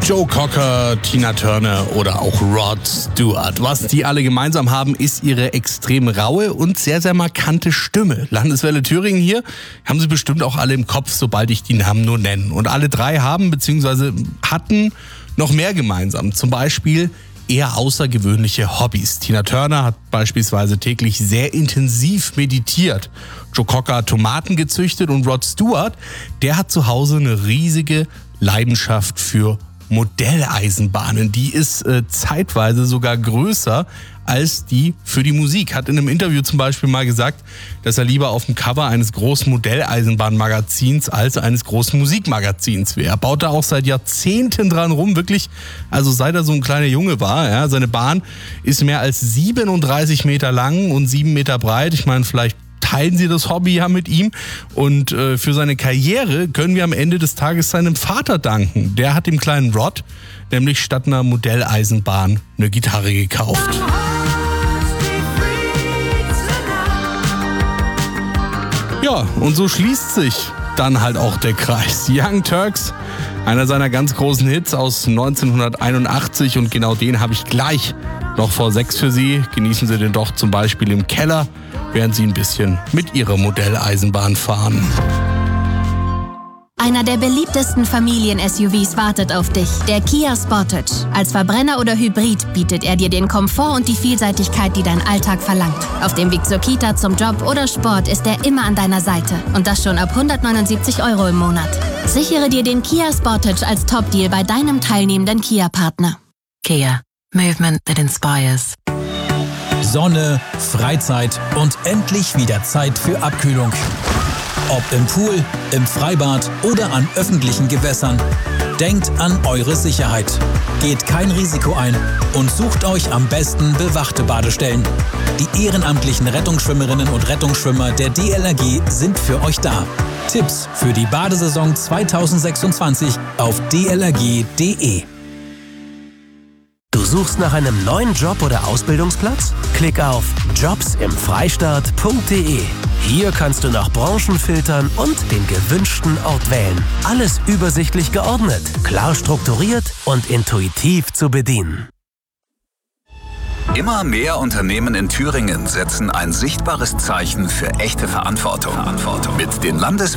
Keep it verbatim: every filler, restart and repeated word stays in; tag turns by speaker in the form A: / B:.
A: Joe Cocker, Tina Turner oder auch Rod Stewart. Was die alle gemeinsam haben, ist ihre extrem raue und sehr, sehr markante Stimme. Landeswelle Thüringen hier haben sie bestimmt auch alle im Kopf, sobald ich die Namen nur nenne. Und alle drei haben bzw. hatten noch mehr gemeinsam. Zum Beispiel eher außergewöhnliche Hobbys. Tina Turner hat beispielsweise täglich sehr intensiv meditiert. Joe Cocker hat Tomaten gezüchtet und Rod Stewart, der hat zu Hause eine riesige Leidenschaft für Modelleisenbahnen. Die ist äh, zeitweise sogar größer als die für die Musik. Hat in einem Interview zum Beispiel mal gesagt, dass er lieber auf dem Cover eines großen Modelleisenbahnmagazins als eines großen Musikmagazins wäre. Er baut da auch seit Jahrzehnten dran rum, wirklich, also seit er so ein kleiner Junge war. Ja, seine Bahn ist mehr als siebenunddreißig Meter lang und sieben Meter breit. Ich meine, vielleicht teilen sie das Hobby ja mit ihm. Und äh, für seine Karriere können wir am Ende des Tages seinem Vater danken. Der hat dem kleinen Rod nämlich statt einer Modelleisenbahn eine Gitarre gekauft. Ja, und so schließt sich dann halt auch der Kreis. Young Turks, einer seiner ganz großen Hits aus neunzehnhunderteinundachtzig, und genau den habe ich gleich noch vor sechs für Sie. Genießen Sie den doch zum Beispiel im Keller, während Sie ein bisschen mit Ihrer Modelleisenbahn fahren.
B: Einer der beliebtesten Familien-S U Vs wartet auf dich, der Kia Sportage. Als Verbrenner oder Hybrid bietet er dir den Komfort und die Vielseitigkeit, die dein Alltag verlangt. Auf dem Weg zur Kita, zum Job oder Sport ist er immer an deiner Seite. Und das schon ab hundertneunundsiebzig Euro im Monat. Sichere dir den Kia Sportage als Top-Deal bei deinem teilnehmenden Kia-Partner.
C: Kia. Movement that inspires.
D: Sonne, Freizeit und endlich wieder Zeit für Abkühlung. Ob im Pool, im Freibad oder an öffentlichen Gewässern. Denkt an eure Sicherheit. Geht kein Risiko ein und sucht euch am besten bewachte Badestellen. Die ehrenamtlichen Rettungsschwimmerinnen und Rettungsschwimmer der D L R G sind für euch da. Tipps für die Badesaison zweitausendsechsundzwanzig auf d l r g punkt d e.
E: Du suchst nach einem neuen Job oder Ausbildungsplatz? Klick auf jobs im freistaat punkt d e. Hier kannst du nach Branchen filtern und den gewünschten Ort wählen. Alles übersichtlich geordnet, klar strukturiert und intuitiv zu bedienen.
F: Immer mehr Unternehmen in Thüringen setzen ein sichtbares Zeichen für echte Verantwortung. Verantwortung. Mit den Landes